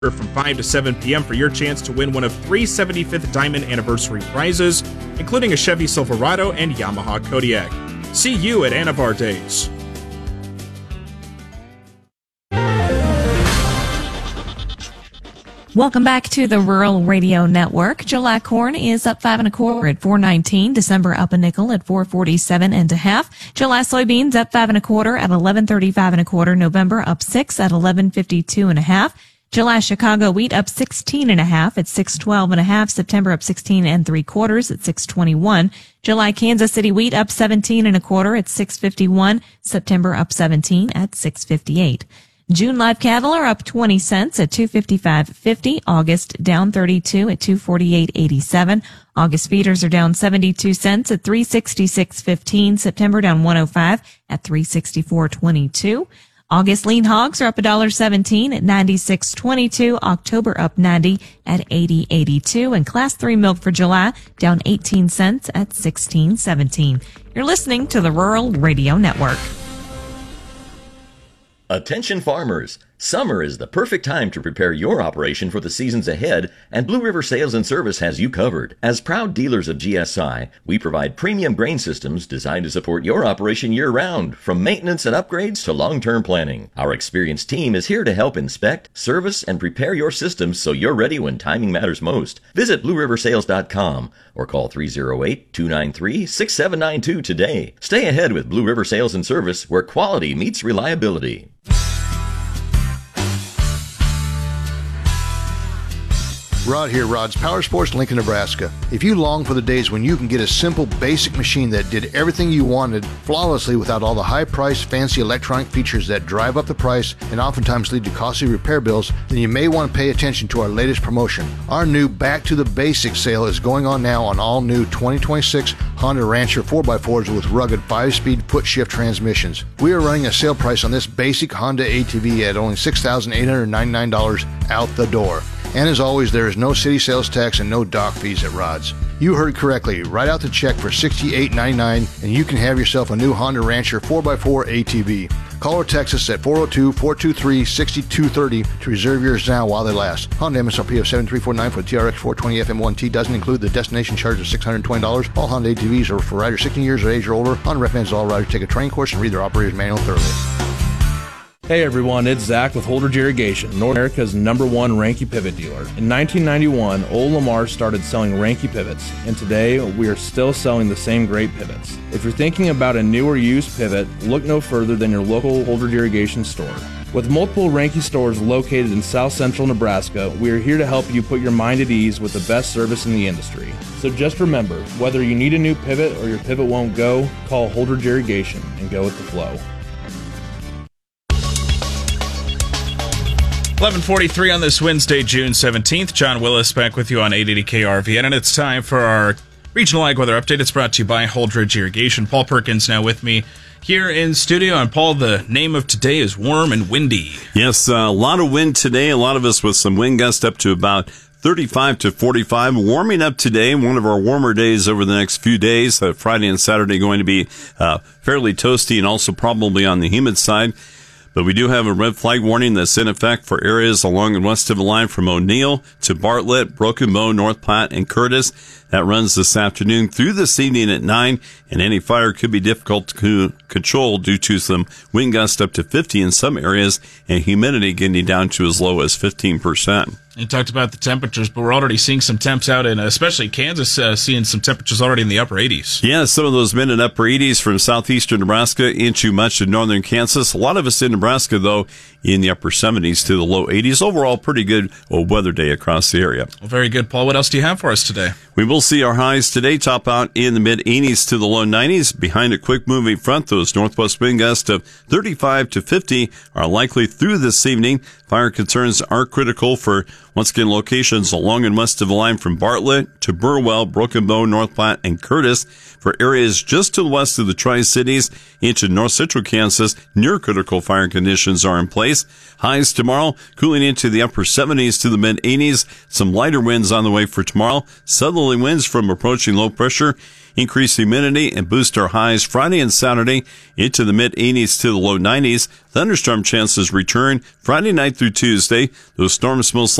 from 5 to 7 p.m. for your chance to win one of 3 75th Diamond Anniversary prizes, including a Chevy Silverado and Yamaha Kodiak. See you at Anavar Days. Welcome back to the Rural Radio Network. July corn is up 5 1/4 at $4.19. December up a nickel at $4.47 1/2. July soybeans up 5 1/4 at $11.35 1/4. November up 6 at $11.52 1/2. July Chicago wheat up 16 1/2 at $6.12 1/2. September up 16 3/4 at $6.21. July Kansas City wheat up 17 1/4 at $6.51. September up 17 at $6.58. June live cattle are up 20 cents at $255.50. August down 32 at $248.87. August feeders are down 72 cents at $366.15. September down 105 at $364.22. August lean hogs are up $1.17 at $96.22. October up 90 at $80.82. And Class 3 milk for July down 18 cents at $16.17. You're listening to the Rural Radio Network. Attention farmers! Summer is the perfect time to prepare your operation for the seasons ahead, and Blue River Sales and Service has you covered. As proud dealers of GSI, we provide premium grain systems designed to support your operation year-round, from maintenance and upgrades to long-term planning. Our experienced team is here to help inspect, service, and prepare your systems so you're ready when timing matters most. Visit BlueRiverSales.com or call 308-293-6792 today. Stay ahead with Blue River Sales and Service, where quality meets reliability. Rod here, Rod's Power Sports, Lincoln, Nebraska. If you long for the days when you can get a simple, basic machine that did everything you wanted flawlessly without all the high-priced, fancy electronic features that drive up the price and oftentimes lead to costly repair bills, then you may want to pay attention to our latest promotion. Our new Back to the Basics sale is going on now on all new 2026 Honda Rancher 4x4s with rugged 5-speed foot-shift transmissions. We are running a sale price on this basic Honda ATV at only $6,899 out the door. And as always, there is no city sales tax and no dock fees at Rod's. You heard correctly. Write out the check for $68.99 and you can have yourself a new Honda Rancher 4x4 ATV. Call or text us at 402-423-6230 to reserve yours now while they last. Honda MSRP of $7,349 for the TRX 420 FM1T doesn't include the destination charge of $620. All Honda ATVs are for riders 16 years of age or older. Honda recommends all riders take a training course and read their operator's manual thoroughly. Hey everyone, it's Zach with Holdridge Irrigation, North America's #1 Ranke pivot dealer. In 1991, Old Lamar started selling Ranke pivots, and today we are still selling the same great pivots. If you're thinking about a new or used pivot, look no further than your local Holdridge Irrigation store. With multiple Ranke stores located in South Central Nebraska, we are here to help you put your mind at ease with the best service in the industry. So just remember, whether you need a new pivot or your pivot won't go, call Holdridge Irrigation and go with the flow. 11:43 on this Wednesday, June 17th. John Willis back with you on 880 KRVN, and it's time for our regional ag weather update. It's brought to you by Holdridge Irrigation. Paul Perkins now with me here in studio. And Paul, the name of today is warm and windy. Yes, a lot of wind today. A lot of us with some wind gusts up to about 35 to 45. Warming up today, one of our warmer days over the next few days. Friday and Saturday going to be fairly toasty and also probably on the humid side. But we do have a red flag warning that's in effect for areas along and west of the line from O'Neill to Bartlett, Broken Bow, North Platte, and Curtis. That runs this afternoon through this evening at 9, and any fire could be difficult to control due to some wind gusts up to 50 in some areas and humidity getting down to as low as 15%. You talked about the temperatures, but we're already seeing some temps out in, especially Kansas, seeing some temperatures already in the upper 80s. Yeah, some of those mid and upper 80s from southeastern Nebraska into much of northern Kansas. A lot of us in Nebraska, though, in the upper 70s to the low 80s. Overall, pretty good weather day across the area. Well, very good, Paul. What else do you have for us today? We will see our highs today top out in the mid-80s to the low 90s. Behind a quick-moving front, those northwest wind gusts of 35 to 50 are likely through this evening. Fire concerns are critical for, once again, locations along and west of the line from Bartlett to Burwell, Broken Bow, North Platte, and Curtis. For areas just to the west of the Tri-Cities into north central Kansas, near critical fire conditions are in place. Highs tomorrow cooling into the upper 70s to the mid-80s. Some lighter winds on the way for tomorrow. Southerly winds from approaching low pressure increase humidity and boost our highs Friday and Saturday into the mid-80s to the low 90s. Thunderstorm chances return Friday night through Tuesday. Those storms most